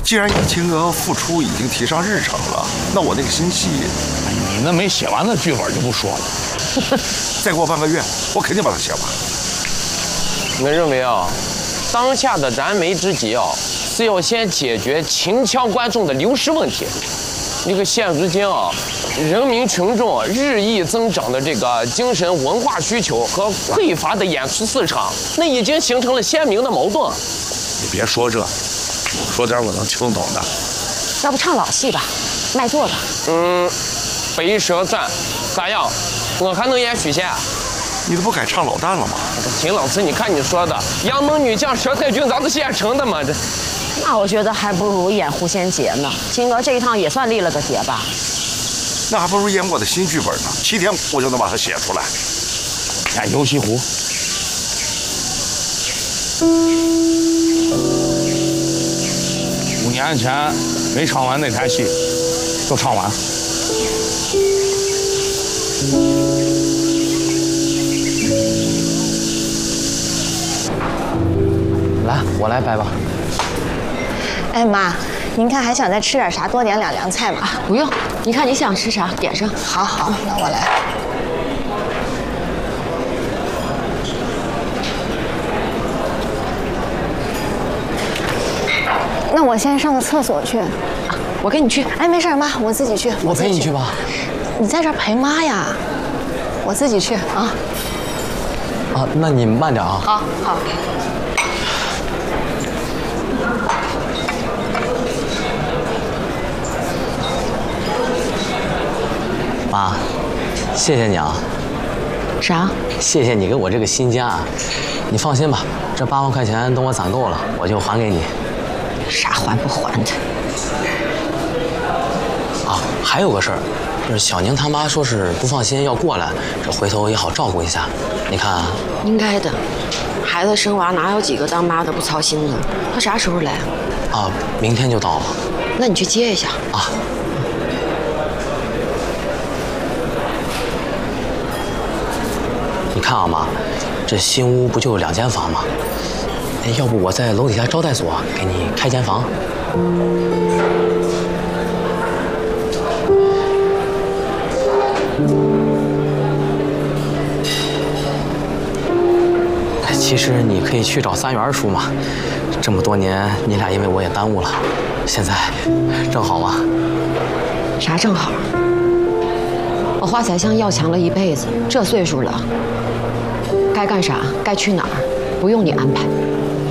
既然以青娥复出已经提上日程了，那我那个新戏， 你那没写完的剧本就不说了。 再过半个月，我肯定把它写完。 我认为啊，当下的燃眉之急啊，是要先解决秦腔观众的流失问题。这个现如今啊，人民群众日益增长的这个精神文化需求和匮乏的演出市场，那已经形成了鲜明的矛盾。 你别说这，说点我能听懂的。 要不唱老戏吧，卖座的。 白蛇传，咋样？我还能演许仙？ 你都不改唱老旦了吗？ 秦老师，你看你说的，杨门女将佘太君咱是现成的嘛？这， 那我觉得还不如演狐仙姐呢。青娥这一趟也算立了个节吧。 那还不如演我的新剧本呢，7天我就能把它写出来。 演游戏湖。5年前没唱完那台戏，就唱完。 来，我来掰吧。 哎妈，您看还想再吃点啥？多点2凉菜吗？ 不用，你看你想吃啥，点上。 好好，那我来。那我先上个厕所去。 我跟你去。 哎，没事妈，我自己去。 我陪你去吧。 你在这儿陪妈呀？我自己去啊。 啊，那你慢点啊。 好好。 妈，谢谢你啊。 啥？ 谢谢你给我这个新家。你放心吧，这8万块钱等我攒够了，我就还给你。 啥还不还的？ 啊，还有个事儿，就是小宁他妈说是不放心要过来，这回头也好照顾一下。你看， 应该的，孩子生娃哪有几个当妈的不操心的？他啥时候来？ 啊，明天就到了。 那你去接一下啊。你看啊，妈，这新屋不就2间房吗？哎，要不我在楼底下招待所给你开间房？其实你可以去找3元叔嘛，这么多年你俩因为我也耽误了，现在正好嘛。 啥正好？我华彩香要强了一辈子，这岁数了，该干啥，该去哪儿，不用你安排。